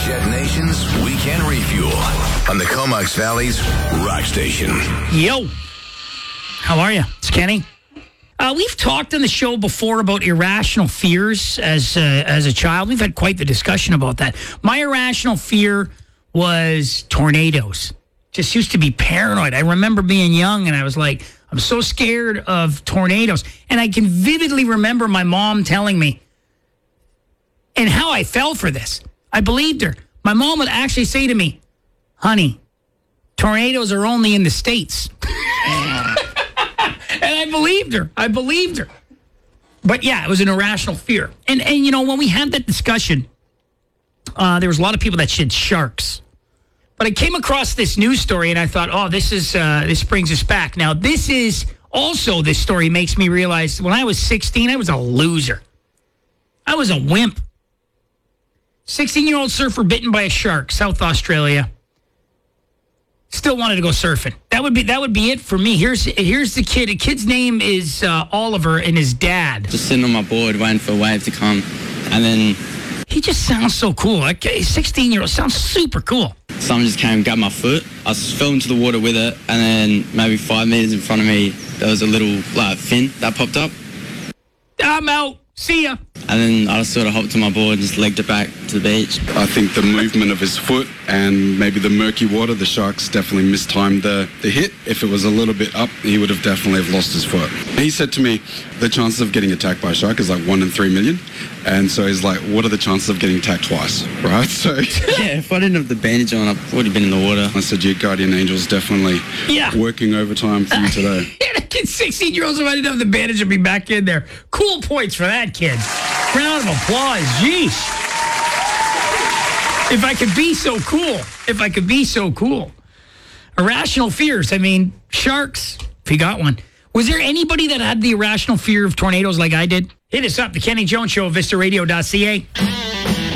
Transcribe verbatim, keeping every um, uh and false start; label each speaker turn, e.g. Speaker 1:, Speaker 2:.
Speaker 1: Jet Nation's Weekend Refuel on the Comox Valley's Rock Station.
Speaker 2: Yo, how are you? It's Kenny. Uh, we've talked on the show before about irrational fears as uh, as a child. We've had quite the discussion about that. My irrational fear was tornadoes. Just used to be paranoid. I remember being young and I was like, I'm so scared of tornadoes. And I can vividly remember my mom telling me, and how I fell for this. I believed her. My mom would actually say to me, honey, tornadoes are only in the States. And I believed her. I believed her. But yeah, it was an irrational fear. And, and you know, when we had that discussion, uh, there was a lot of people that said sharks. But I came across this news story and I thought, oh, this is uh, this brings us back. Now, this is also, this story makes me realize when I was sixteen, I was a loser. I was a wimp. sixteen-year-old surfer bitten by a shark, South Australia. Still wanted to go surfing. That would be that would be it for me. Here's here's the kid. The kid's name is uh, Oliver, and his dad.
Speaker 3: Just sitting on my board waiting for a wave to come, and then
Speaker 2: he just sounds so cool. Like sixteen-year-old sounds super cool.
Speaker 3: Someone just came and grabbed my foot. I fell into the water with it, and then maybe five meters in front of me, there was a little like fin that popped up.
Speaker 2: I'm out. See ya.
Speaker 3: And then I just sort of hopped to my board and just legged it back to the beach.
Speaker 4: I think the movement of his foot and maybe the murky water, the sharks definitely mistimed the, the hit. If it was a little bit up, he would have definitely have lost his foot. He said to me, the chances of getting attacked by a shark is like one in three million. And so he's like, what are the chances of getting attacked twice, right? So
Speaker 3: yeah, if I didn't have the bandage on, I'd already been in the water.
Speaker 4: I said, your guardian angel's definitely
Speaker 2: yeah.
Speaker 4: working overtime for you today.
Speaker 2: sixteen-year-olds, if I didn't have the bandage, I'd be back in there. Cool points for that kid. Round of applause. Jeez. If I could be so cool. If I could be so cool. Irrational fears. I mean, sharks, if you got one. Was there anybody that had the irrational fear of tornadoes like I did? Hit us up, the Kenny Jones Show, vista radio dot c a.